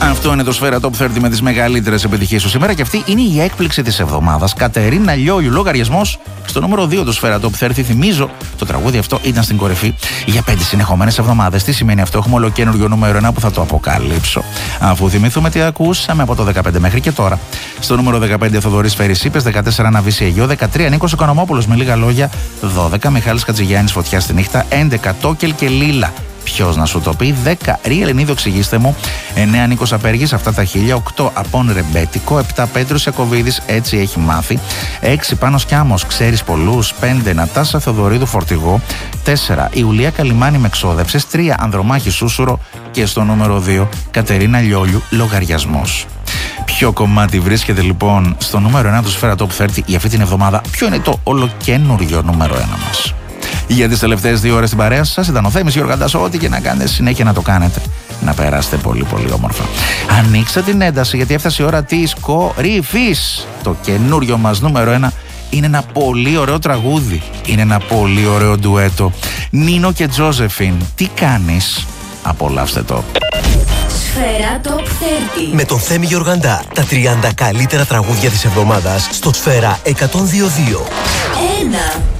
Αυτό είναι το Σφαίρα Top 30 με τις μεγαλύτερες επιτυχίες του σήμερα και αυτή είναι η έκπληξη της εβδομάδας. Κατερίνα Λιόλιου, λογαριασμός στο νούμερο 2 του Σφαίρα Top 30. Θυμίζω, το τραγούδι αυτό ήταν στην κορυφή για 5 συνεχόμενες εβδομάδες. Τι σημαίνει αυτό? Έχουμε ολοκένουργιο νούμερο 1 που θα το αποκαλύψω. Αφού θυμηθούμε τι ακούσαμε από το 15 μέχρι και τώρα. Στο νούμερο 15 Θοδωρής Φερρυσίπες, 14 Ναβίση Αιγιό, 13 Νίκος Οικονομόπουλος με λίγα λόγια, 12 Μιχάλης Χατζηγιάννης Φωτιά στη νύχτα, 11 Τόκελ και Λίλα. Ποιος να σου το πει? 10 Ρία Ελληνίδο, εξηγήστε μου. 9 Νίκος Απέργης, αυτά τα 1000. 8 Απόν Ρεμπέτικο. 7 Πέτρος Ιακωβίδης, έτσι έχει μάθει. 6 Πάνος Κιάμος, ξέρεις πολλούς. 5 Νατάσα Θεοδωρίδου Φορτηγό. 4 Ιουλία Καλιμάνη με εξόδευσες. 3 Ανδρομάχη Σούσουρο. Και στο νούμερο 2 Κατερίνα Λιόλιου, λογαριασμός. Ποιο κομμάτι βρίσκεται λοιπόν στο νούμερο 1 του Σφαίρα Top 30 για αυτή την εβδομάδα? Ποιο είναι το ολοκένουργιο νούμερο 1 μας? Για τις τελευταίες 2 ώρες στην παρέα σας ήταν ο Θέμης Γιωργαντάς. Ό,τι και να κάνετε, συνέχεια να το κάνετε. Να περάσετε πολύ πολύ όμορφα. Ανοίξτε την ένταση γιατί έφτασε η ώρα της κορυφής. Το καινούριο μας νούμερο 1 είναι ένα πολύ ωραίο τραγούδι. Είναι ένα πολύ ωραίο ντουέτο. Νίνο και Τζόζεφιν. Τι κάνεις? Απολαύστε το. Σφαίρα Top 30 με τον Θέμη Γιωργαντά. Τα 30 καλύτερα τραγούδια της εβδομάδας στο Σφαίρα 102.2. 1.